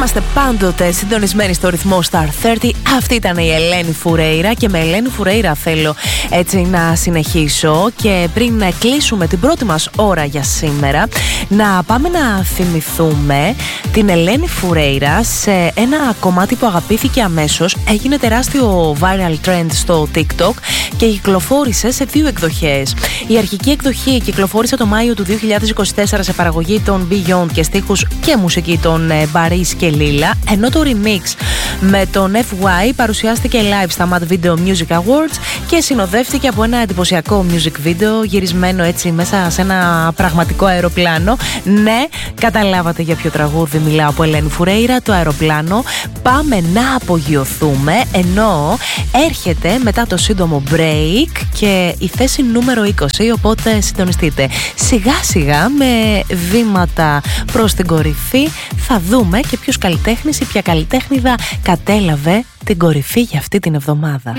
Είμαστε πάντοτε συντονισμένοι στο ρυθμό Star 30. Αυτή ήταν η Ελένη Φουρέιρα και με Ελένη Φουρέιρα θέλω έτσι να συνεχίσω. Και πριν κλείσουμε την πρώτη μας ώρα για σήμερα, να πάμε να θυμηθούμε την Ελένη Φουρέιρα σε ένα κομμάτι που αγαπήθηκε αμέσως. Έγινε τεράστιο viral trend στο TikTok και κυκλοφόρησε σε δύο εκδοχές. Η αρχική εκδοχή κυκλοφόρησε το Μάιο του 2024 σε παραγωγή των Beyond και στίχους και μουσική των Baris και Λίλα, ενώ το remix με τον FY παρουσιάστηκε live στα Mad Video Music Awards και συνοδεύτηκε από ένα εντυπωσιακό music video γυρισμένο έτσι μέσα σε ένα πραγματικό αεροπλάνο. Ναι, καταλάβατε για ποιο τραγούδι μιλάω, από Ελένη Φουρέιρα, το αεροπλάνο. Πάμε να απογειωθούμε, ενώ έρχεται μετά το σύντομο break και η θέση νούμερο 20, οπότε συντονιστείτε. Σιγά σιγά με βήματα προς την κορυφή θα δούμε και ποιος καλλιτέχνης ή ποια καλλιτέχνηδα κατέλαβε την κορυφή για αυτή την εβδομάδα.